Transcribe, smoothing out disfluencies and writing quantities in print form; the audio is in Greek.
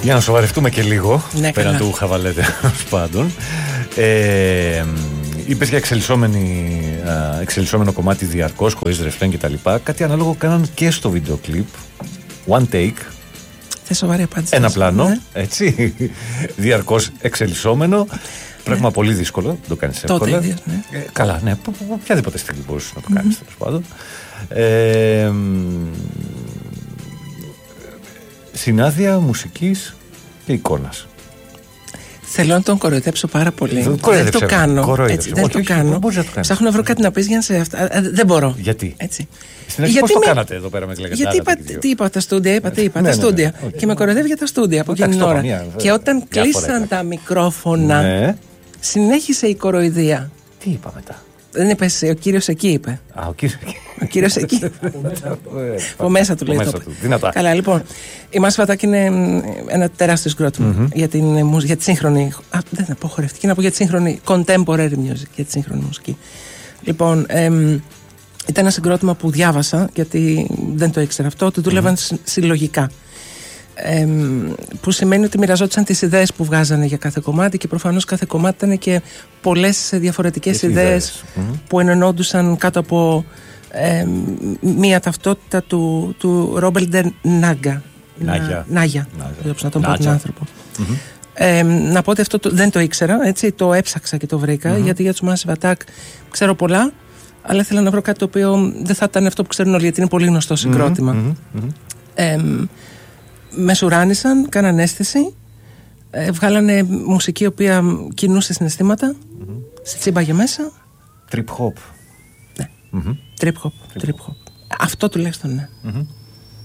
Για να σοβαρευτούμε και λίγο, Ναι, πέραν καλά. του χαβαλέτε πάντων. Είπες για εξελισσόμενο κομμάτι διαρκώς, χωρίς ρεφρέν κτλ. Κάτι ανάλογο κάναν και στο βίντεο κλιπ. One take. Θες σοβαρή απάντηση? Ένα πλάνο, Ναι. έτσι. Διαρκώς εξελισσόμενο. Πράγμα πολύ δύσκολο, δεν το κάνεις εύκολα. Τότε ίδιος, ναι. Καλά, ναι. Οποιαδήποτε στιγμή μπορείς να το κάνεις, τέλος πάντων. Συνάδεια μουσικής και εικόνας. Θέλω να τον κοροϊδέψω πάρα πολύ. Δεν Κοροϊδέψε το με. κάνω. Κοροϊδέψε. Έτσι, δεν το κάνω. Μπορείς να το κάνεις. Ψάχνω να βρω κάτι να πεις για να σε αυτά. Δεν μπορώ. Γιατί? Έτσι. Στην αρχή πώς το κάνατε εδώ πέρα με τη Γιατί είπα, τι είπα τα στούντια, είπα τα στούντια. Ναι. Και με κοροϊδεύει για τα στούντια από εκείνη την ώρα. Και όταν κλείσαν τα μικρόφωνα, συνέχισε η κοροϊδία. Τι είπα μετά? Δεν είπες, ο κύριος εκεί είπε. Α, ο κύριος εκεί. Ο κύριος εκεί. Από μέσα του λέει. Δυνατά. Καλά, λοιπόν. Η Μάση Φατάκη είναι ένα τεράστιο συγκρότημα για τη σύγχρονη. Δεν θα πω χορευτική, να πω για τη σύγχρονη contemporary music, για τη σύγχρονη μουσική. Λοιπόν, ήταν ένα συγκρότημα που διάβασα, γιατί δεν το ήξερα αυτό, ότι δούλευαν συλλογικά. Που σημαίνει ότι μοιραζόντουσαν τις ιδέες που βγάζανε για κάθε κομμάτι και προφανώς κάθε κομμάτι ήταν και πολλές διαφορετικές ιδέες που ενωνόντουσαν κάτω από μία ταυτότητα του Ρόμπελντερ Νάγια. Να τον πω τον άνθρωπο. Να πω ότι αυτό δεν το ήξερα, έτσι, το έψαξα και το βρήκα, γιατί για τους Massive Attack ξέρω πολλά, αλλά ήθελα να βρω κάτι το οποίο δεν θα ήταν αυτό που ξέρουν όλοι, γιατί είναι πολύ γνωστό συγκρότημα. Με σουράνισαν, κάναν αίσθηση, βγάλανε μουσική η οποία κινούσε συναισθήματα, σε τσίμπαγε μέσα. Trip hop. Ναι. Trip hop. Αυτό τουλάχιστον, ναι.